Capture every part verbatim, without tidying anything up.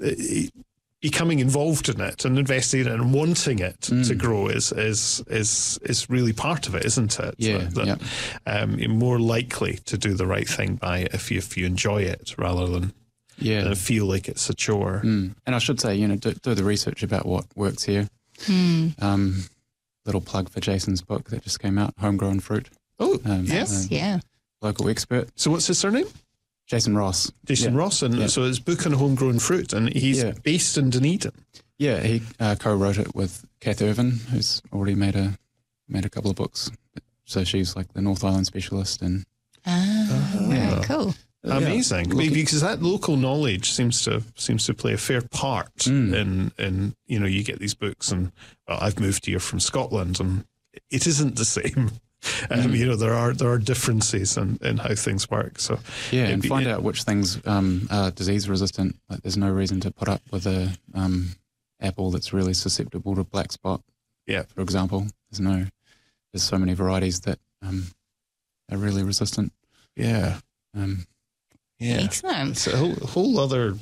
becoming involved in it and investing in it and wanting it mm. to grow is is is is really part of it, isn't it? Yeah, that, yeah. Um, you're more likely to do the right thing by it if you if you enjoy it rather than yeah than feel like it's a chore. Mm. And I should say, you know, do, do the research about what works here. Mm. Um, little plug for Jason's book that just came out, Homegrown Fruit. Oh, um, yes, um, yeah. Local expert. So what's his surname? Jason Ross. Jason yeah. Ross, and yeah. so it's book on homegrown fruit, and he's yeah. based in Dunedin. Yeah, he uh, co-wrote it with Kath Irvin, who's already made a made a couple of books. So she's like the North Island specialist, and ah, uh, very cool. Amazing, yeah. Maybe because that local knowledge seems to seems to play a fair part mm. in in you know you get these books, and well, I've moved here from Scotland, and it isn't the same. Um, mm. You know, there are there are differences in, in how things work. So yeah, and be, find it, out which things um, are disease resistant. Like, there's no reason to put up with a um, apple that's really susceptible to black spot. Yeah, for example, there's no there's so many varieties that um, are really resistant. Yeah, um, yeah, excellent. It's a whole, whole other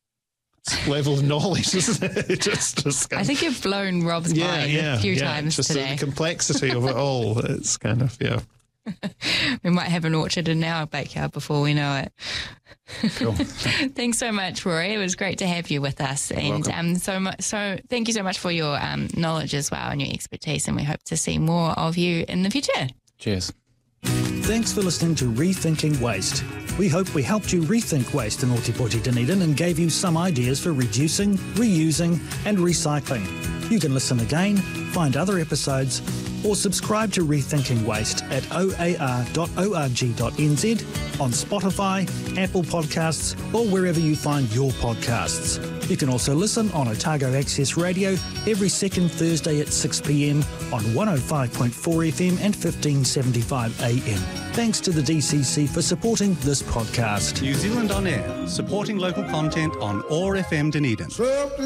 level of knowledge, isn't it? just, just I think you've blown Rob's yeah, mind yeah, a few yeah. times just today. The complexity of it all. It's kind of, yeah. We might have an orchard in our backyard before we know it. Cool. Thanks so much, Rory. It was great to have you with us. You're and um, so much, so thank you so much for your um, knowledge as well and your expertise, and we hope to see more of you in the future. Cheers. Thanks for listening to Rethinking Waste. We hope we helped you rethink waste in Ōtepoti Dunedin and gave you some ideas for reducing, reusing and recycling. You can listen again, find other episodes or subscribe to Rethinking Waste at o a r dot org dot n z, on Spotify, Apple Podcasts or wherever you find your podcasts. You can also listen on Otago Access Radio every second Thursday at six p m on one oh five point four F M and fifteen seventy-five A M. Thanks to the D C C for supporting this podcast. New Zealand On Air, supporting local content on O A R F M Dunedin.